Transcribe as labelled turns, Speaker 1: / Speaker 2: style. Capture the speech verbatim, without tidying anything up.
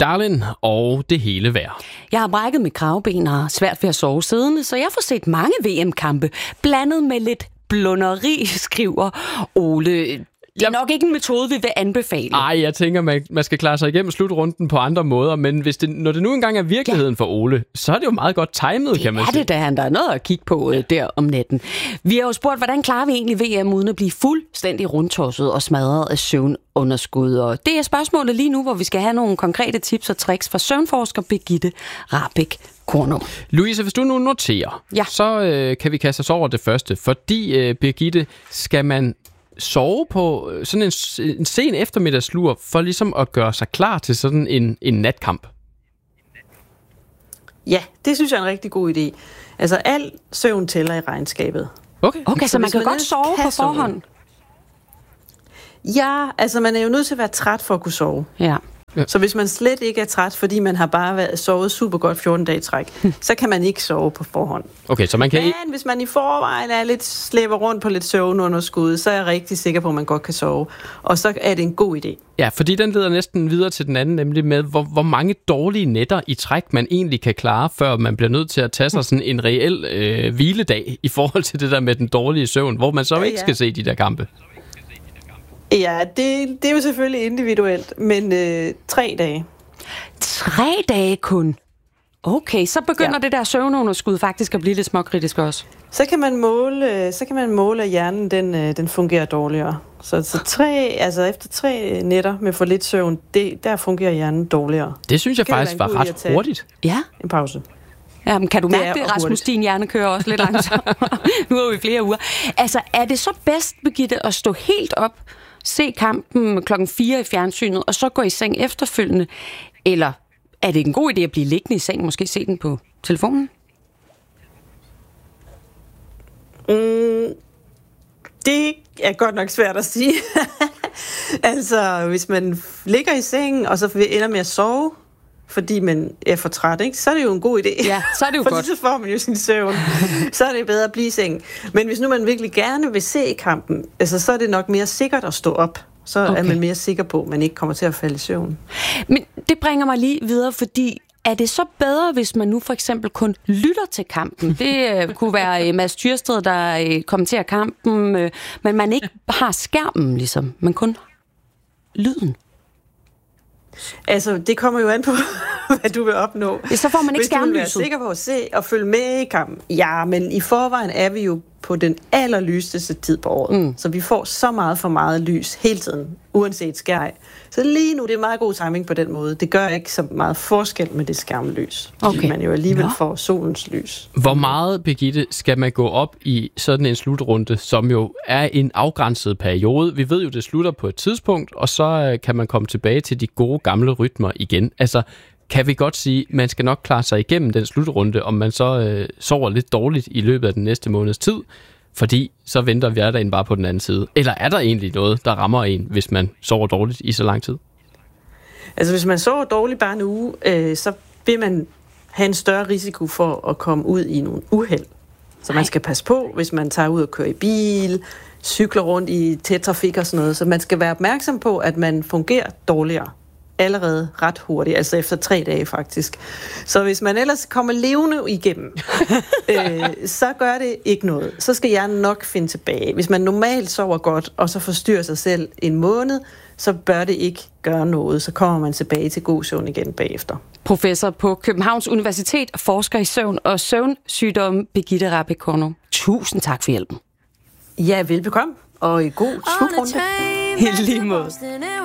Speaker 1: Dahlin og det hele værd.
Speaker 2: Jeg har brækket mit kravben og har svært ved at sove siddende, så jeg får set mange V M-kampe, blandet med lidt blunderi, skriver Ole. Det er nok ikke en metode, vi vil anbefale.
Speaker 1: Nej, jeg tænker, man, man skal klare sig igennem slutrunden på andre måder, men hvis det, når det nu engang er virkeligheden ja. for Ole, så er det jo meget godt timet,
Speaker 2: det
Speaker 1: kan man
Speaker 2: sige. Det er det, der er noget at kigge på ja. der om natten. Vi har jo spurgt, hvordan klarer vi egentlig V M uden at blive fuldstændig rundtosset og smadret af søvnunderskud? Og det er spørgsmålet lige nu, hvor vi skal have nogle konkrete tips og tricks fra søvnforsker Birgitte Rahbek Kornum.
Speaker 1: Louise, hvis du nu noterer,
Speaker 2: ja.
Speaker 1: så øh, kan vi kaste os over det første, fordi øh, Birgitte, skal man sove på sådan en, en sen eftermiddagslur for ligesom at gøre sig klar til sådan en, en natkamp?
Speaker 3: Ja, det synes jeg er en rigtig god idé. Altså, al søvn tæller i regnskabet.
Speaker 1: Okay,
Speaker 2: okay så, så man kan man godt sove på forhånd?
Speaker 3: Ja, altså man er jo nødt til at være træt for at kunne sove.
Speaker 2: Ja.
Speaker 3: Ja. Så hvis man slet ikke er træt, fordi man har bare været, sovet super godt fjorten dage i træk, så kan man ikke sove på forhånd.
Speaker 1: Okay, så man kan
Speaker 3: Men hvis man i forvejen er lidt slæber rundt på lidt søvnunderskud, så er jeg rigtig sikker på, at man godt kan sove. Og så er det en god idé.
Speaker 1: Ja, fordi den leder næsten videre til den anden, nemlig med, hvor, hvor mange dårlige nætter i træk man egentlig kan klare, før man bliver nødt til at tage sig sådan en reel øh, hviledag i forhold til det der med den dårlige søvn, hvor man så ja, ikke ja. skal se de der kampe.
Speaker 3: Ja, det, det er jo selvfølgelig individuelt, men øh, tre dage.
Speaker 2: Tre dage kun? Okay, så begynder ja. det der søvnunderskud faktisk at blive lidt småkritisk også.
Speaker 3: Så kan man måle, så kan man måle, at hjernen den, den fungerer dårligere. Så, så tre, altså efter tre nætter med for lidt søvn, det, der fungerer hjernen dårligere.
Speaker 1: Det synes jeg faktisk var ret hurtigt.
Speaker 2: Ja.
Speaker 3: En pause.
Speaker 2: Ja, men kan du mærke det, det Rasmus, din hjerne kører også lidt langsomt. Nu er vi flere uger. Altså, er det så bedst, Birgitte, at stå helt op, se kampen klokken fire i fjernsynet, og så gå i seng efterfølgende? Eller er det en god idé at blive liggende i seng, måske se den på telefonen?
Speaker 3: Mm, det er godt nok svært at sige. Altså, hvis man ligger i sengen, og så ender med at sove, fordi man er for træt, ikke? Så er det jo en god idé.
Speaker 2: Ja, så er det jo
Speaker 3: fordi
Speaker 2: godt.
Speaker 3: Så får man jo sin søvn. Så er det bedre at blive i sengen. Men hvis nu man virkelig gerne vil se kampen, altså, så er det nok mere sikkert at stå op. Så okay. er man mere sikker på, at man ikke kommer til at falde i søvn.
Speaker 2: Men det bringer mig lige videre, fordi er det så bedre, hvis man nu for eksempel kun lytter til kampen? Det uh, kunne være uh, Mads Tyrsted, der uh, kommenterer kampen, uh, men man ikke har skærmen, ligesom, men kun lyden.
Speaker 3: Altså, det kommer jo an på, hvad du vil opnå.
Speaker 2: Ja, så får man ikke skærmlyset.
Speaker 3: Hvis du vil være sikker på at se og følge med i kampen. Ja, men i forvejen er vi jo på den allerlyseste tid på året. Mm. Så vi får så meget for meget lys hele tiden, uanset skærm. Så lige nu, det er meget god timing på den måde. Det gør ikke så meget forskel med det skærmlys. Okay. Fordi man jo alligevel ja. får solens lys.
Speaker 1: Hvor meget, Birgitte, skal man gå op i sådan en slutrunde, som jo er en afgrænset periode? Vi ved jo, det slutter på et tidspunkt, og så kan man komme tilbage til de gode gamle rytmer igen. Altså, kan vi godt sige, at man skal nok klare sig igennem den slutrunde, om man så øh, sover lidt dårligt i løbet af den næste måneds tid, fordi så venter hverdagen bare på den anden side. Eller er der egentlig noget, der rammer en, hvis man sover dårligt i så lang tid?
Speaker 3: Altså hvis man sover dårligt bare en uge, øh, så vil man have en større risiko for at komme ud i nogle uheld. Så man skal passe på, hvis man tager ud og kører i bil, cykler rundt i tæt trafik og sådan noget. Så man skal være opmærksom på, at man fungerer dårligere allerede ret hurtigt, altså efter tre dage faktisk. Så hvis man ellers kommer levende igennem, øh, så gør det ikke noget. Så skal hjernen nok finde tilbage. Hvis man normalt sover godt, og så forstyrrer sig selv en måned, så bør det ikke gøre noget. Så kommer man tilbage til god søvn igen bagefter.
Speaker 2: Professor på Københavns Universitet, forsker i søvn og søvnsygdomme, Birgitte Rahbek Kornum. Tusind tak for hjælpen.
Speaker 3: Ja, velbekomme, og i god slutrunde.
Speaker 2: I lige måde.